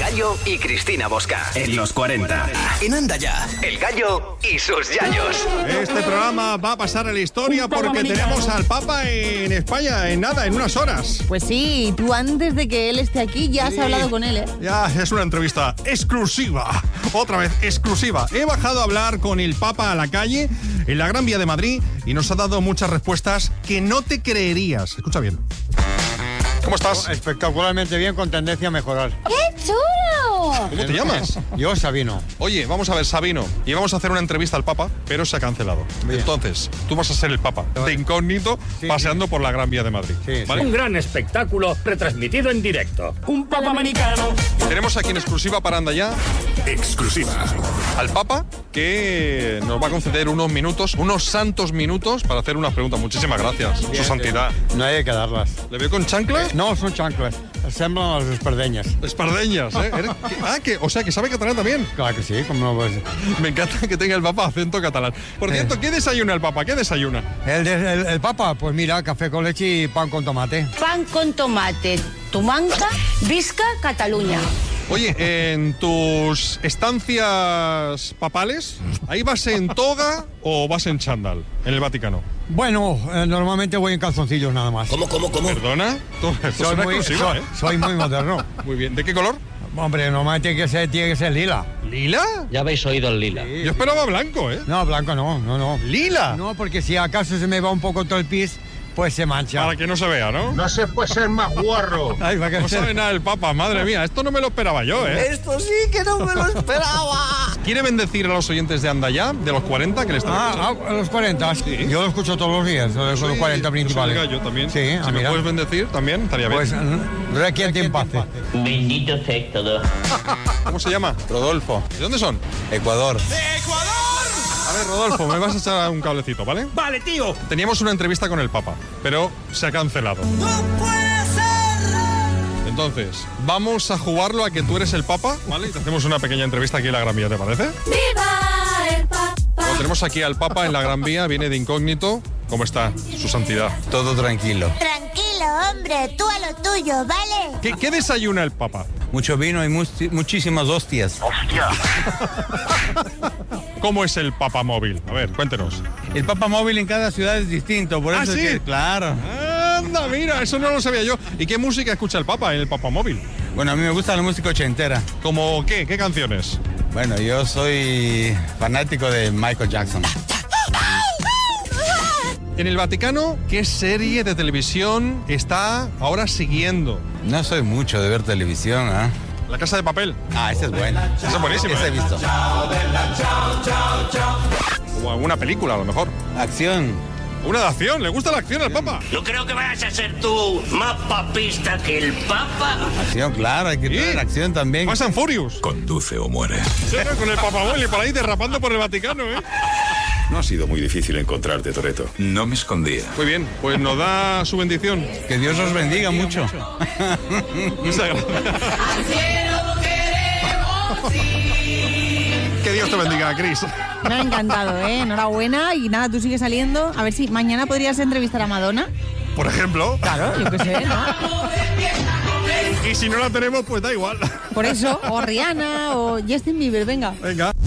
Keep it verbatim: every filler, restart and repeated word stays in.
Gallo y Cristina Bosca. En los cuarenta. En Anda Ya, El Gallo y sus yayos. Este programa va a pasar a la historia porque tenemos al Papa en España en nada, en unas horas. Pues sí, tú antes de que él esté aquí ya has Sí. hablado con él, ¿eh? Ya, es una entrevista exclusiva. Otra vez, exclusiva. He bajado a hablar con el Papa a la calle, en la Gran Vía de Madrid, y nos ha dado muchas respuestas que no te creerías. Escucha bien. ¿Cómo estás? Espectacularmente bien, con tendencia a mejorar. ¡Qué chulo! ¿Cómo te llamas? Yo, Sabino. Oye, vamos a ver, Sabino, y vamos a hacer una entrevista al Papa, pero se ha cancelado. Bien. Entonces, tú vas a ser el Papa, de incógnito, Sí, paseando sí. por la Gran Vía de Madrid. Sí, ¿vale? Un gran espectáculo retransmitido en directo. Un papa americano. Tenemos aquí en exclusiva para Anda Ya Exclusiva. al Papa, que nos va a conceder unos minutos, unos santos minutos, para hacer unas preguntas. Muchísimas gracias, su santidad. No hay que darlas. ¿Le veo con chanclas? No, son chanclas. Semblan a las espardeñas. Espardeñas, ¿eh? Eres- Ah, que, o sea, que sabe catalán también. Claro que sí, como no puede ser. Me encanta que tenga el Papa acento catalán. Por cierto, ¿qué desayuna el Papa? ¿Qué desayuna? El, de- el, el Papa, pues mira, café con leche y pan con tomate. Pan con tomate, tumanca, visca, Cataluña. Oye, en tus estancias papales, ¿ahí vas en toga o vas en chándal en el Vaticano? Bueno, eh, normalmente voy en calzoncillos nada más. ¿Cómo, cómo, cómo? ¿Perdona? Tú- Esto es Soy una muy, exclusiva, soy, ¿eh? soy muy moderno. Muy bien. ¿De qué color? Hombre, normalmente tiene que ser, tiene que ser lila. ¿Lila? Ya habéis oído el lila. Yo esperaba blanco, ¿eh? No, blanco no, no, no. ¿Lila? No, porque si acaso se me va un poco todo el pis, pues se mancha. Para que no se vea, ¿no? No se puede ser más guarro. Ay, va a No crecer. sabe nada el Papa, madre mía. Esto no me lo esperaba yo, ¿eh? Esto sí que no me lo esperaba. ¿Quiere bendecir a los oyentes de Anda Ya, de los cuarenta que le están Ah, escuchando? ah, a los cuarenta. Yo lo escucho todos los días, los, los cuarenta principales. Yo soy el Gallo también. Sí, si ah, me mira. puedes bendecir también, estaría bien. Pues requiente en paz. Bendito sea todo. ¿Cómo se llama? Rodolfo, ¿De dónde son? Ecuador. A ver, Rodolfo, me vas a echar un cablecito, ¿vale? Vale, tío. Teníamos una entrevista con el Papa, pero se ha cancelado. Entonces, vamos a jugarlo a que tú eres el Papa, ¿vale? Y te hacemos una pequeña entrevista aquí en la Gran Vía, ¿te parece? ¡Viva el Papa! Bueno, tenemos aquí al Papa en la Gran Vía, viene de incógnito. ¿Cómo está su santidad? Todo tranquilo. Tranquilo, hombre, tú a lo tuyo, ¿vale? ¿Qué, qué desayuna el Papa? Mucho vino y much- muchísimas hostias. ¿Cómo es el Papa móvil? A ver, cuéntenos. El Papa móvil en cada ciudad es distinto, por ¿Ah, eso es sí? que, claro. Anda, mira, eso no lo sabía yo. ¿Y qué música escucha el Papa en el Papa móvil? Bueno, a mí me gusta la música ochentera. ¿Cómo qué? ¿Qué canciones? Bueno, yo soy fanático de Michael Jackson. En el Vaticano, ¿qué serie de televisión está ahora siguiendo? No soy mucho de ver televisión, ¿ah? La Casa de Papel. Ah, esa es buena. Esa es buenísima. Esa he visto. O alguna película, a lo mejor. Acción. Una de acción. ¿Le gusta la acción al Papa? Yo creo que vayas a ser tú más papista que el papa. Acción, claro, hay que Sí. tener acción también. Fast and Furious. Conduce o muere. Sí, ¿no? Con el Papa móvil por ahí derrapando por el Vaticano, ¿eh? No ha sido muy difícil encontrarte, Toretto. No me escondía. Muy bien, pues nos da su bendición. Que Dios os bendiga mucho. Muchas gracias. Que Dios te bendiga, Cris. Me ha encantado, ¿eh? Enhorabuena. Y nada, tú sigues saliendo. A ver si mañana podrías entrevistar a Madonna. Por ejemplo. Claro, yo qué sé, ¿no? Y si no la tenemos, pues da igual. Por eso, o Rihanna, o Justin Bieber, venga. Venga.